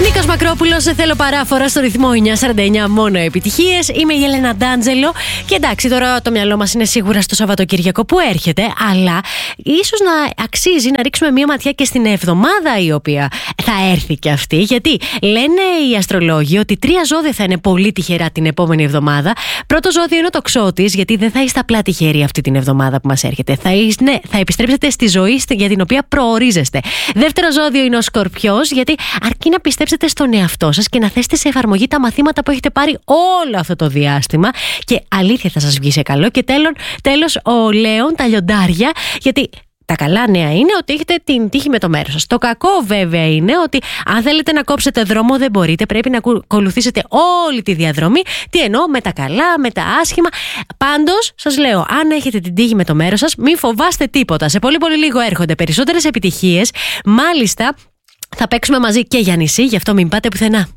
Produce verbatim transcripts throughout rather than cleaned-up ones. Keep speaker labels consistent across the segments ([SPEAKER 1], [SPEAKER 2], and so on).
[SPEAKER 1] Νίκος Μακρόπουλος, σε θέλω παράφορα στο ρυθμό εννιά σαράντα εννιά, μόνο επιτυχίες. Είμαι η Έλενα Ντάντζελο. Και εντάξει, τώρα το μυαλό μας είναι σίγουρα στο Σαββατοκύριακο που έρχεται, αλλά ίσως να αξίζει να ρίξουμε μία ματιά και στην εβδομάδα η οποία θα έρθει και αυτή. Γιατί λένε οι αστρολόγοι ότι τρία ζώδια θα είναι πολύ τυχερά την επόμενη εβδομάδα. Πρώτο ζώδιο είναι ο τοξότης, γιατί δεν θα είστε απλά τυχεροί αυτή την εβδομάδα που μας έρχεται. Θα, είστε, ναι, θα επιστρέψετε στη ζωή για την οποία προορίζεστε. Δεύτερο ζώδιο είναι ο Σκορπιός, γιατί αρκεί να πιστέψετε στον εαυτό σας και να θέσετε σε εφαρμογή τα μαθήματα που έχετε πάρει όλο αυτό το διάστημα. Και αλήθεια θα σας βγει σε καλό. Και τέλος, τέλος ο Λέων, τα λιοντάρια, γιατί τα καλά νέα είναι ότι έχετε την τύχη με το μέρος σας. Το κακό βέβαια είναι ότι αν θέλετε να κόψετε δρόμο δεν μπορείτε. Πρέπει να ακολουθήσετε όλη τη διαδρομή. Τι εννοώ, με τα καλά, με τα άσχημα. Πάντως, σας λέω, αν έχετε την τύχη με το μέρος σας, μην φοβάστε τίποτα. Σε πολύ πολύ λίγο έρχονται περισσότερες επιτυχίες. Μάλιστα, θα παίξουμε μαζί και για νησί, γι' αυτό μην πάτε πουθενά.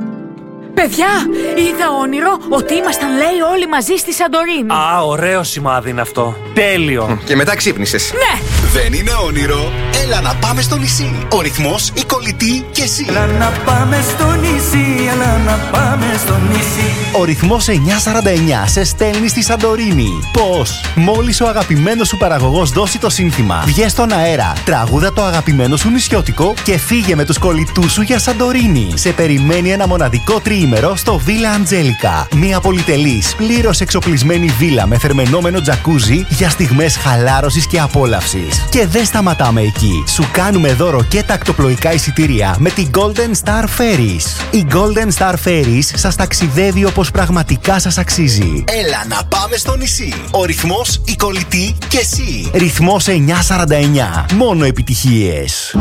[SPEAKER 2] Παιδιά, είδα όνειρο ότι ήμασταν, λέει, όλοι μαζί στη Σαντορίνη.
[SPEAKER 3] Α, ωραίο σημάδι είναι αυτό. Τέλειο.
[SPEAKER 4] Και μετά ξύπνησες.
[SPEAKER 2] Ναι.
[SPEAKER 4] Δεν είναι όνειρο. Έλα να πάμε στο νησί. Ο ρυθμός, η κολλητή και εσύ.
[SPEAKER 5] Έλα να πάμε στο νησί, έλα να πάμε στο νησί.
[SPEAKER 6] Ο ρυθμός εννιά σαράντα εννιά σε στέλνει στη Σαντορίνη. Πώς? Μόλις ο αγαπημένος σου παραγωγός δώσει το σύνθημα, βγες στον αέρα, τραγούδα το αγαπημένο σου νησιώτικο και φύγε με τους κολλητούς σου για Σαντορίνη. Σε περιμένει ένα μοναδικό τριήμερο στο Villa Angelica. Μια πολυτελής, πλήρως εξοπλισμένη βίλα με θερμαινόμενο τζακούζι για στιγμές χαλάρωσης και απόλαυσης. Και δεν σταματάμε εκεί. Σου κάνουμε δώρο και τακτοπλοϊκά εισιτήρια με την Golden Star Ferries. Η Golden Star Ferries σας ταξιδεύει όπως πραγματικά σας αξίζει.
[SPEAKER 4] Έλα να πάμε στο νησί. Ο ρυθμός, η κολλητή και εσύ.
[SPEAKER 6] Ρυθμός εννιά σαράντα εννιά. Μόνο επιτυχίες.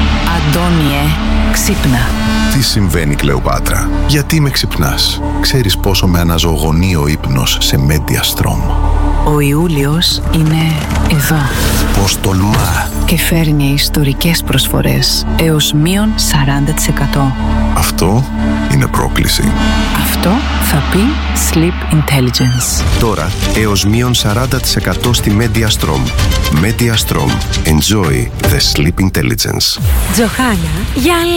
[SPEAKER 7] Αντώνιε, ξύπνα.
[SPEAKER 8] Τι συμβαίνει, Κλεοπάτρα? Γιατί με ξυπνάς? Ξέρεις πόσο με αναζωογονεί ο ύπνος σε Mediastrom.
[SPEAKER 7] Ο Ιούλιος είναι εδώ.
[SPEAKER 8] Πώς τολμά.
[SPEAKER 7] Και φέρνει ιστορικές προσφορές έως μείον σαράντα τοις εκατό.
[SPEAKER 8] Αυτό είναι πρόκληση.
[SPEAKER 7] Αυτό θα πει Sleep Intelligence.
[SPEAKER 9] Τώρα έως μείον σαράντα τοις εκατό στη Mediastrom. Mediastrom. Enjoy the Sleep Intelligence.
[SPEAKER 1] Τζοχάνα, για